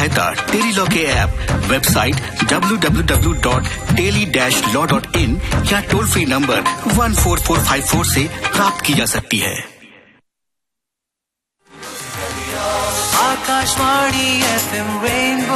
Tele law के app, website www.teli-law.in या toll free number 14454 से प्राप्त की जा सकती है। आकाशवाणी FM रेनबो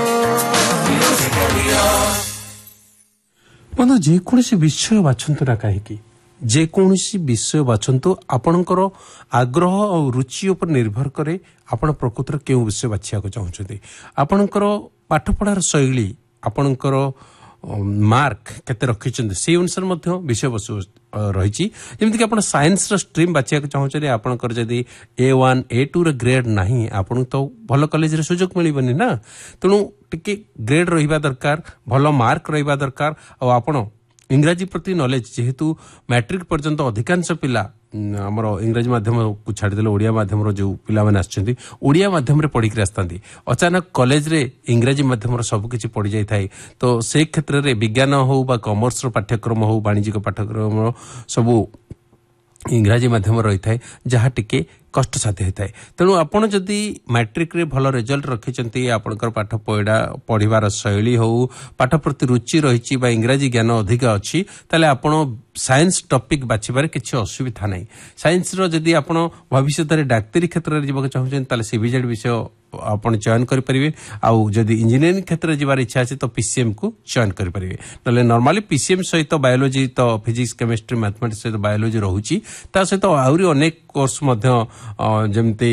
बंधु जेकोसी विषय बाछंतु ना कहीं जेकोसी विषय बाछंतु आपणकर आग्रह और रुचि उपर निर्भर करे आपण प्रकृतर केउ विषय बाछिया को चाहउछथि आपणकर पाठ पढ़ार शैली आपणकर मार्क केते रखिछन्ते से अनुसार मध्य विषय वस्तु रही जमीक आप साइंस स्ट्रीम बाछिया को चाहते आपंकर जदि A1 A2 ग्रेड नहीं आपन तो भल कॉलेज रे सुजोग मिलबनी ना तेणु टिके ग्रेड रहिबा दरकार भल मार्क रहिबा दरकार और आपण इंग्राजी प्रति नॉलेज जेहेतु मैट्रिक पर्यंत अधिकांश पिला आमर इंग्राजी माध्यम को छाड़देले ओडिया माध्यम जो पिला माने आछन्ती ओडिया माध्यम रे पढ़ी आसतांती अचानक कॉलेज रे इंग्राजी माध्यम सब किछि पढ़ी जाय थाए तो से क्षेत्र रे विज्ञान हो बा कॉमर्स रो पाठ्यक्रम हो वाणिज्यिक पाठ्यक्रम सब इंग्राजी माध्यम रही थाए जहाँ टिके कष्टसाध्य होता है तेणु आपड़ जदि मैट्रिक रे भल रिजल्ट रखिंट आपंकर पाठ पढ़ार शैली हो पाठ प्रति रुचि रही इंग्राजी ज्ञान अधिक अच्छी ताले आपण साइंस टॉपिक बाछिबार किसी असुविधा नहीं साइंस रो जदि आपण भविष्य में डाक्तरी क्षेत्र में जावाक चाहूँ ताले सीबीजेड विषय आपण चयन करेंगे आउ जदि इंजीनियरिंग क्षेत्र में जीवार इच्छा अच्छे तो पीसीएम को चयन करेंगे ना नॉर्मली पीसीएम सहित बायोलॉजी तो फिजिक्स केमिस्ट्री मैथमेटिक्स सहित बायोलॉजी रहुची ता सहित आहरी अनेक कोर्स जमती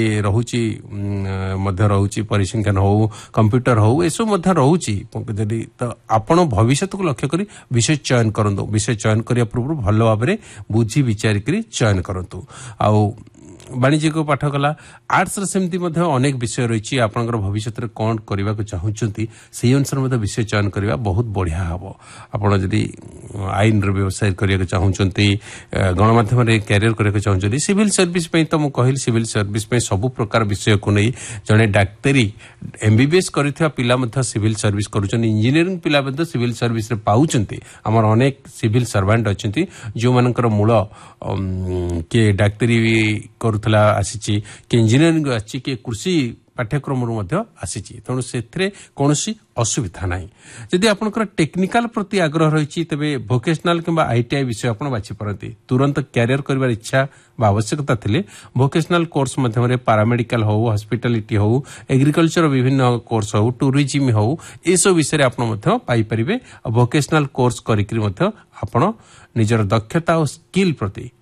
रहुची परिसंख्यान हो कंप्यूटर हो एसब रहुची जदि तो आपण भविष्य को लक्ष्य करी विषय चयन करंतु विषय चयन करिया पूर्व भल भाव में बुझी विचार करी चयन करंतु आउ वाणिज्यिक पाठ कला आर्ट्स सेमती अनेक विषय रही आपंकर भविष्य में कौन करने को चाहूँगी से अनुसार विषय चयन करने बहुत बढ़िया हम आपड़ जदि आईन व्यवसाय करने चाहूँगी गणमाध्यम कैरियर करने चाहूँगी सिविल सर्विस तो मुझे कहली सिविल सर्विस सब प्रकार विषय को नहीं जड़े डाक्तरी MBBS करथिबा पिला मध्य सिविल सर्विस करूछन इंजीनियरिंग पिला मध्य सिविल सर्विस रे पाउछन्ती हमर अनेक सिविल सर्वेंट अछन्ती जो मानकर मूल के डाक्तरी करूथला आसीची के इंजीनियरिंग आसी के कृषि पाठ्यक्रम आसीची तेणु से कौनसी असुविधा ना जदि आपंकर टेक्निकाल प्रति आग्रह रही तेरे भोकेशनाल किंबा ITI विषय आप बाछि पारती तुरंत कैरियर कर इच्छा आवश्यकता थिले भोकेशनाल कोर्स मध्यम पारामेडिकल हो हॉस्पिटैलिटी हो एग्रीकल्चर विभिन्न कोर्स हो टूरिज्म हो ये सब विषय आप पाइपर भोकेशनाल कोर्स कर निजर दक्षता और स्किल प्रति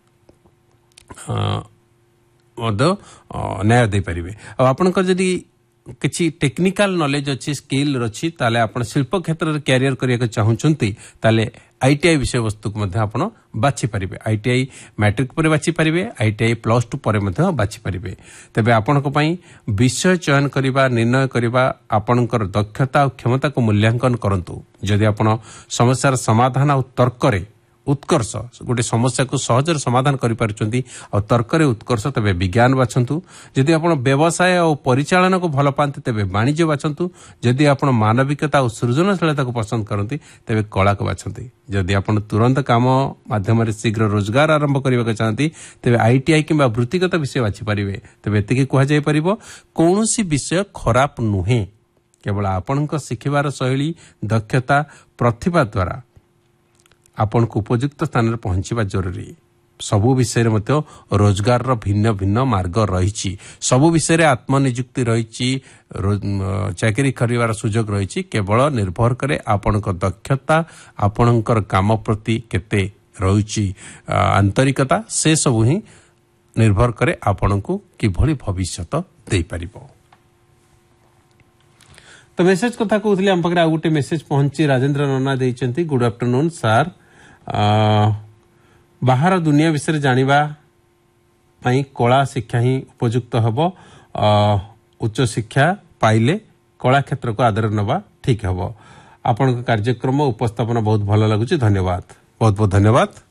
न्याय दे पारिबे आपनकर जदि किछि टेक्निकल नॉलेज अच्छी स्किल अच्छी ताले आपण शिल्प क्षेत्र में कैरियर करने चाहूँगी ताले ITI विषय वस्तु को आपण बाछि पारिबे ITI मैट्रिक पर बाछि पारिबे ITI +2 पर बाछि पारिबे तबे आपण को पई विषय चयन करिबा निर्णय करिबा आपणकर दक्षता और क्षमता को मूल्यांकन करंतु जदि आपण समस्यार समाधान और तर्क रे उत्कर्ष गोटे समस्या को सहज समाधान करें और तर्क उत्कर्ष तेरे विज्ञान बाछंतु जदि आप व्यवसाय और परिचालन को भल पाते तेरे वाणिज्य बाछंतु जदि आप मानविकता और सृजनशीलता को पसंद करते तेरे कला को बाछंती जदि आप तुरंत काम माध्यम शीघ्र रोजगार आरंभ करने चाहती तेरे ITI किंबा वृत्तिगत विषय बाछि पारिबे तेरे एतिके कह जाय परिबो कोनोसी विषय खराब नुहे केवल आपणक शिखिबार शैली दक्षता प्रतिभा द्वारा आपण को उपयुक्त स्थान में पहुंचवा जरूरी सबु विषय रोजगार भिन्न भिन्न मार्ग रही सबु विषय आत्मनिजुक्ति रही चाकरी कर सुजोग रही केवल निर्भर करे आपण दक्षता आपणकर काम प्रति केते रही आंतरिकता से सबु ही निर्भर करे आपण को किभली भविष्य दे पारिबो। तो मेसेज कथा कहते आम पाखे आउ गोटे मेसेज पहुंची राजेंद्र नन्ना देइचंती गुड आफ्टरनून सार बाहर दुनिया विषय जानिबा पई कला शिक्षा ही उपयुक्त हबो उच्च शिक्षा पाइले कला क्षेत्र को आदर नबा ठीक हबो। आपण कार्यक्रम उपस्थापना बहुत भल लगुच धन्यवाद बहुत बहुत धन्यवाद।